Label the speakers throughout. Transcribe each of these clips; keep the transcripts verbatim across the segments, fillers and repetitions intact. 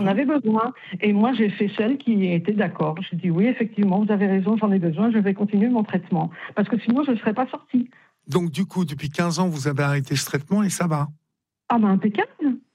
Speaker 1: en avait besoin. Et moi, j'ai fait celle qui était d'accord. J'ai dit oui, effectivement, vous avez raison, j'en ai besoin, je vais continuer mon traitement. Parce que sinon, je ne serais pas sortie.
Speaker 2: Donc, du coup, depuis quinze ans, vous avez arrêté ce traitement et ça va?
Speaker 1: Ah ben, impeccable.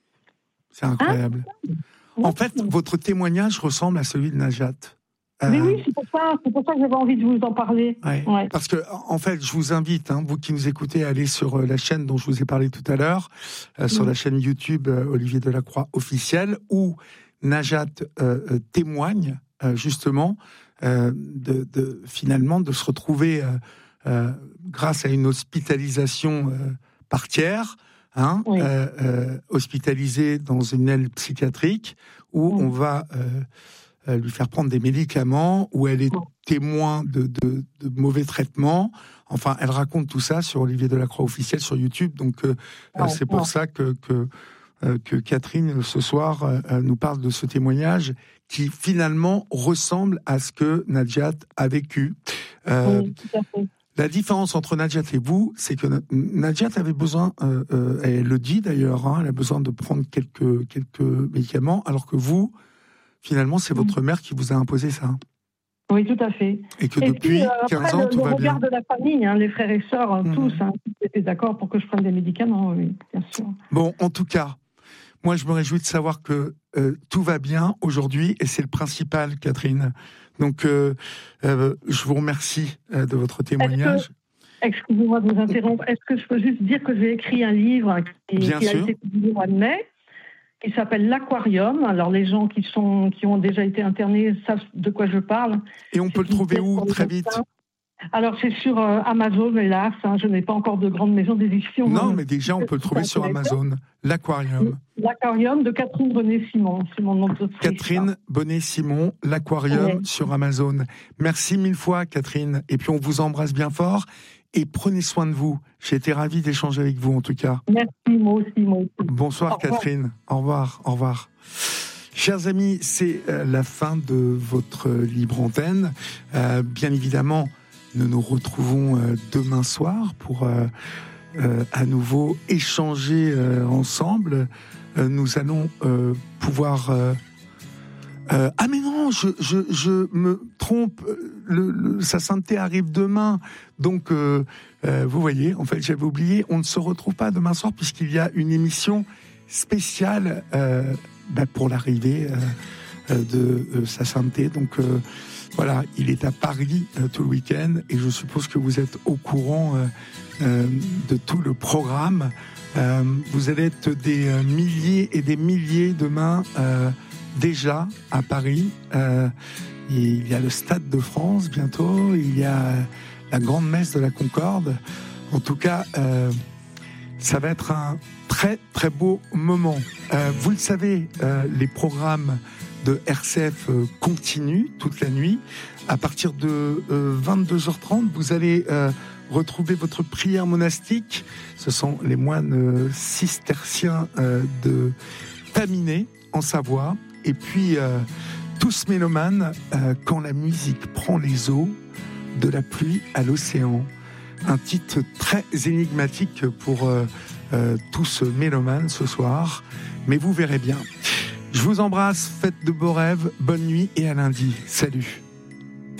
Speaker 2: C'est incroyable.
Speaker 1: Hein?
Speaker 2: En fait, votre témoignage ressemble à celui de Najat.
Speaker 1: Euh... Oui, oui, c'est pour ça, c'est pour ça que j'avais envie de vous en parler.
Speaker 2: Ouais. Ouais. Parce que, en fait, je vous invite, hein, vous qui nous écoutez, à aller sur la chaîne dont je vous ai parlé tout à l'heure, euh, mmh. sur la chaîne YouTube euh, Olivier Delacroix officielle, où Najat euh, témoigne euh, justement euh, de, de finalement de se retrouver euh, euh, grâce à une hospitalisation euh, par tiers. Hein, oui. euh, euh, hospitalisée dans une aile psychiatrique où oui. on va euh, euh, lui faire prendre des médicaments, où elle est oui. témoin de, de, de mauvais traitements. Enfin, elle raconte tout ça sur Olivier Delacroix officiel sur YouTube. Donc, euh, oui. c'est pour oui. ça que, que, euh, que Catherine, ce soir, euh, nous parle de ce témoignage qui, finalement, ressemble à ce que Najat a vécu. Euh,
Speaker 1: oui, tout à fait.
Speaker 2: La différence entre Najat et vous, c'est que Najat avait besoin, euh, euh, elle le dit d'ailleurs, hein, elle a besoin de prendre quelques, quelques médicaments, alors que vous, finalement, c'est votre mère qui vous a imposé ça.
Speaker 1: Oui, tout à fait.
Speaker 2: Et que
Speaker 1: et
Speaker 2: depuis
Speaker 1: puis, euh,
Speaker 2: quinze
Speaker 1: après,
Speaker 2: ans,
Speaker 1: le,
Speaker 2: tout
Speaker 1: le
Speaker 2: va bien.
Speaker 1: Le regard de la famille, hein, les frères et sœurs, hein, mmh. tous, hein, étaient d'accord pour que je prenne des médicaments, oui, bien sûr.
Speaker 2: Bon, en tout cas, moi, je me réjouis de savoir que euh, tout va bien aujourd'hui, et c'est le principal, Catherine. Donc, euh, euh, je vous remercie euh, de votre témoignage.
Speaker 1: Que, excusez-moi de vous interrompre. Est-ce que je peux juste dire que j'ai écrit un livre qui, qui a été publié au mois de mai, qui s'appelle L'Aquarium. Alors, les gens qui, sont, qui ont déjà été internés savent de quoi je parle.
Speaker 2: Et on peut le trouver où, très vite?
Speaker 1: Alors, c'est sur euh, Amazon, hélas. Hein, je n'ai pas encore de grande maison d'édition.
Speaker 2: Non,
Speaker 1: hein,
Speaker 2: mais déjà, on peut le trouver sur Amazon. L'Aquarium.
Speaker 1: L'Aquarium de Catherine Bonnet-Simon. C'est mon nom d'autrice.
Speaker 2: Catherine Bonnet-Simon, L'Aquarium ouais. sur Amazon. Merci mille fois, Catherine. Et puis, on vous embrasse bien fort. Et prenez soin de vous. J'ai été ravi d'échanger avec vous, en tout cas.
Speaker 1: Merci, moi aussi, moi aussi.
Speaker 2: Bonsoir, au Catherine. Au revoir, au revoir. Chers amis, c'est euh, la fin de votre libre antenne. Euh, bien évidemment, nous nous retrouvons euh, demain soir pour euh, euh, à nouveau échanger euh, ensemble. Euh, nous allons euh, pouvoir... Euh, euh, ah mais non, je, je, je me trompe, le, le, sa sainteté arrive demain. Donc, euh, euh, vous voyez, en fait, j'avais oublié, on ne se retrouve pas demain soir puisqu'il y a une émission spéciale euh, bah, pour l'arrivée euh, de euh, sa sainteté. Donc, euh, voilà, il est à Paris euh, tout le week-end et je suppose que vous êtes au courant euh, euh, de tout le programme. Euh, vous allez être des euh, milliers et des milliers demain euh, déjà à Paris. Euh, il y a le Stade de France bientôt, il y a la grande messe de la Concorde. En tout cas, euh, ça va être un très très beau moment. Euh, vous le savez, euh, les programmes de R C F euh, continuent toute la nuit. À partir de euh, vingt-deux heures trente, vous allez euh, retrouver votre prière monastique. Ce sont les moines euh, cisterciens euh, de Taminé, en Savoie. Et puis, euh, tous mélomanes, euh, quand la musique prend les eaux, de la pluie à l'océan. Un titre très énigmatique pour euh, euh, tous mélomanes ce soir. Mais vous verrez bien. Je vous embrasse, faites de beaux rêves, bonne nuit et à lundi. Salut.